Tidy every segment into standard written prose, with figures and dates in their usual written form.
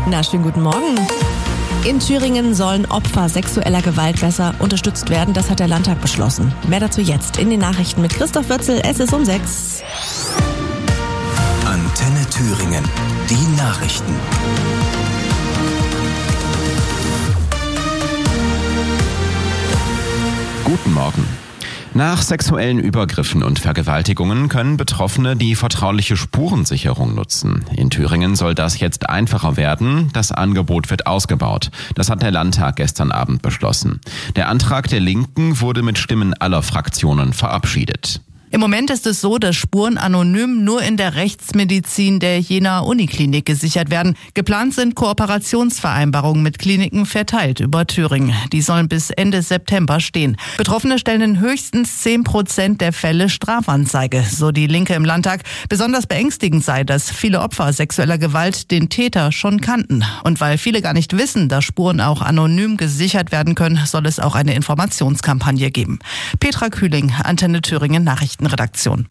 Na, schönen guten Morgen. In Thüringen sollen Opfer sexueller Gewalt besser unterstützt werden. Das hat der Landtag beschlossen. Mehr dazu jetzt in den Nachrichten mit Christoph Wörzel. Es ist um 6. Antenne Thüringen. Die Nachrichten. Guten Morgen. Nach sexuellen Übergriffen und Vergewaltigungen können Betroffene die vertrauliche Spurensicherung nutzen. In Thüringen soll das jetzt einfacher werden. Das Angebot wird ausgebaut. Das hat der Landtag gestern Abend beschlossen. Der Antrag der Linken wurde mit Stimmen aller Fraktionen verabschiedet. Im Moment ist es so, dass Spuren anonym nur in der Rechtsmedizin der Jenaer Uniklinik gesichert werden. Geplant sind Kooperationsvereinbarungen mit Kliniken verteilt über Thüringen. Die sollen bis Ende September stehen. Betroffene stellen in höchstens 10% der Fälle Strafanzeige, so die Linke im Landtag. Besonders beängstigend sei, dass viele Opfer sexueller Gewalt den Täter schon kannten. Und weil viele gar nicht wissen, dass Spuren auch anonym gesichert werden können, soll es auch eine Informationskampagne geben. Petra Kühling, Antenne Thüringen Nachrichten. Redaktion.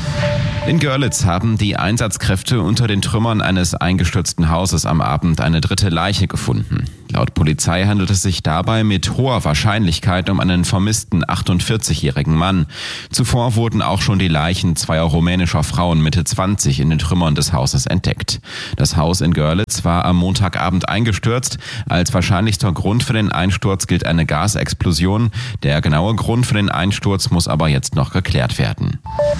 In Görlitz haben die Einsatzkräfte unter den Trümmern eines eingestürzten Hauses am Abend eine dritte Leiche gefunden. Laut Polizei handelt es sich dabei mit hoher Wahrscheinlichkeit um einen vermissten 48-jährigen Mann. Zuvor wurden auch schon die Leichen zweier rumänischer Frauen Mitte 20 in den Trümmern des Hauses entdeckt. Das Haus in Görlitz war am Montagabend eingestürzt. Als wahrscheinlichster Grund für den Einsturz gilt eine Gasexplosion. Der genaue Grund für den Einsturz muss aber jetzt noch geklärt werden.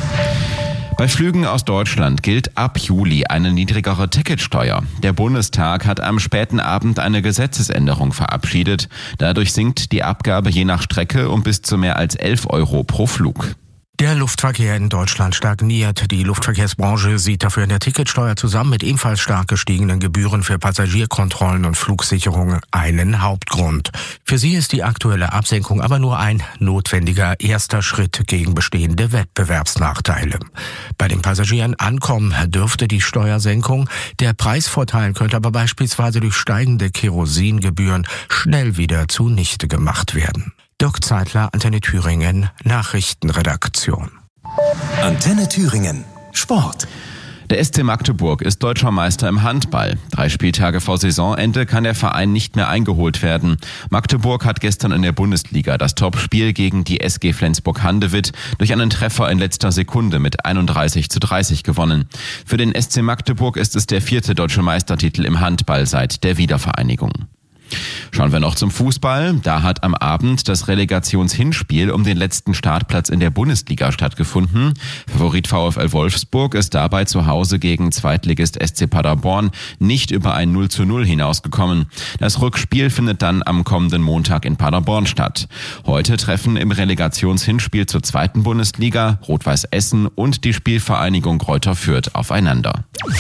Bei Flügen aus Deutschland gilt ab Juli eine niedrigere Ticketsteuer. Der Bundestag hat am späten Abend eine Gesetzesänderung verabschiedet. Dadurch sinkt die Abgabe je nach Strecke um bis zu mehr als 11 Euro pro Flug. Der Luftverkehr in Deutschland stagniert. Die Luftverkehrsbranche sieht dafür in der Ticketsteuer zusammen mit ebenfalls stark gestiegenen Gebühren für Passagierkontrollen und Flugsicherungen einen Hauptgrund. Für sie ist die aktuelle Absenkung aber nur ein notwendiger erster Schritt gegen bestehende Wettbewerbsnachteile. Bei den Passagieren ankommen dürfte die Steuersenkung. Der Preisvorteil könnte aber beispielsweise durch steigende Kerosingebühren schnell wieder zunichte gemacht werden. Dirk Zeitler, Antenne Thüringen, Nachrichtenredaktion. Antenne Thüringen. Sport. Der SC Magdeburg ist deutscher Meister im Handball. 3 Spieltage vor Saisonende kann der Verein nicht mehr eingeholt werden. Magdeburg hat gestern in der Bundesliga das Topspiel gegen die SG Flensburg-Handewitt durch einen Treffer in letzter Sekunde mit 31:30 gewonnen. Für den SC Magdeburg ist es der 4. deutsche Meistertitel im Handball seit der Wiedervereinigung. Schauen wir noch zum Fußball. Da hat am Abend das Relegationshinspiel um den letzten Startplatz in der Bundesliga stattgefunden. Favorit VfL Wolfsburg ist dabei zu Hause gegen Zweitligist SC Paderborn nicht über ein 0:0 hinausgekommen. Das Rückspiel findet dann am kommenden Montag in Paderborn statt. Heute treffen im Relegationshinspiel zur 2. Bundesliga Rot-Weiß Essen und die Spielvereinigung Greuther Fürth aufeinander.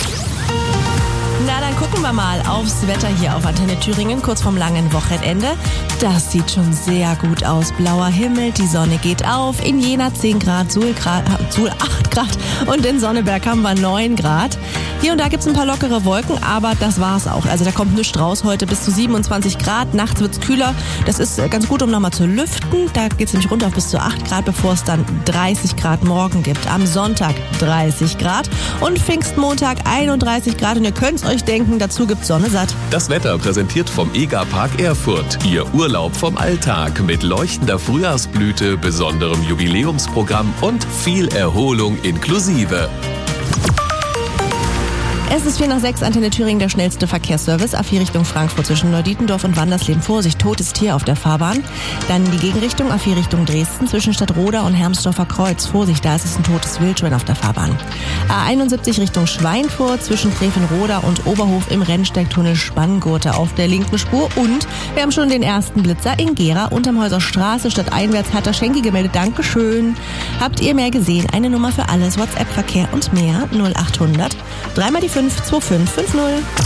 Na, dann gucken wir mal aufs Wetter hier auf Antenne Thüringen, kurz vorm langen Wochenende. Das sieht schon sehr gut aus. Blauer Himmel, die Sonne geht auf. In Jena 10 Grad, Suhl 8 Grad und in Sonneberg haben wir 9 Grad. Hier und da gibt's ein paar lockere Wolken, aber das war's auch. Also da kommt nichts raus heute, bis zu 27 Grad. Nachts wird's kühler. Das ist ganz gut, um nochmal zu lüften. Da geht's nämlich runter auf bis zu 8 Grad, bevor es dann 30 Grad morgen gibt. Am Sonntag 30 Grad und Pfingstmontag 31 Grad. Und ihr könnt's euch denken, dazu gibt's Sonne satt. Das Wetter präsentiert vom EGA-Park Erfurt. Ihr Urlaub vom Alltag mit leuchtender Frühjahrsblüte, besonderem Jubiläumsprogramm und viel Erholung inklusive. Es ist 4:06, Antenne Thüringen, der schnellste Verkehrsservice. A4 Richtung Frankfurt zwischen Neudietendorf und Wandersleben. Vorsicht, totes Tier auf der Fahrbahn. Dann die Gegenrichtung, A4 Richtung Dresden zwischen Stadtroda und Hermsdorfer Kreuz. Vorsicht, da ist es ein totes Wildschwein auf der Fahrbahn. A71 Richtung Schweinfurt zwischen Gräfenroda und Oberhof im Rennsteigtunnel Spanngurte auf der linken Spur. Und wir haben schon den ersten Blitzer in Gera unterm Häuser Straße. Stadteinwärts hat der Schenki gemeldet. Dankeschön. Habt ihr mehr gesehen? Eine Nummer für alles. WhatsApp-Verkehr und mehr. 0800 3 die 52550.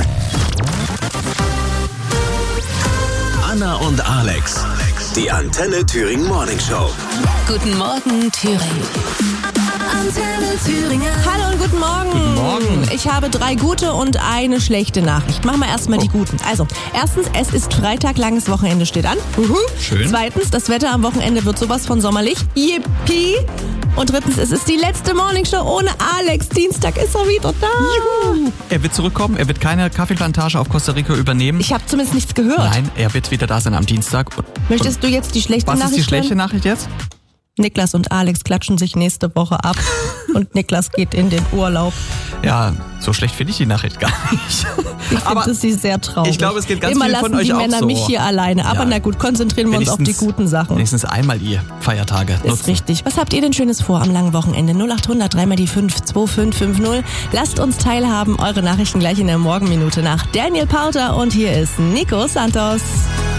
Anna und Alex. Die Antenne Thüringen Morning Show. Guten Morgen, Thüringen. Antenne Thüringen. Hallo und guten Morgen. Guten Morgen. Ich habe 3 gute und eine schlechte Nachricht. Machen wir erstmal die guten. Also, erstens, es ist Freitag, langes Wochenende steht an. Schön. Zweitens, das Wetter am Wochenende wird sowas von sommerlich. Yippie. Und drittens, es ist die letzte Morningshow ohne Alex. Dienstag ist er wieder da. Juhu. Er wird zurückkommen, er wird keine Kaffeeplantage auf Costa Rica übernehmen. Ich habe zumindest nichts gehört. Nein, er wird wieder da sein am Dienstag. Möchtest du jetzt die schlechte Nachricht hören? Was ist die schlechte Nachricht jetzt? Niklas und Alex klatschen sich nächste Woche ab und Niklas geht in den Urlaub. Ja, so schlecht finde ich die Nachricht gar nicht. Ich finde sie sehr traurig. Ich glaube, es geht ganz Immer vielen von euch auch so. Immer lassen die Männer mich hier alleine. Aber na gut, konzentrieren wir uns auf die guten Sachen. Wenigstens einmal ihr Feiertage nutzen. Ist richtig. Was habt ihr denn Schönes vor am langen Wochenende? 0800 3 mal die 5 2550. Lasst uns teilhaben. Eure Nachrichten gleich in der Morgenminute nach Daniel Powter. Und hier ist Nico Santos.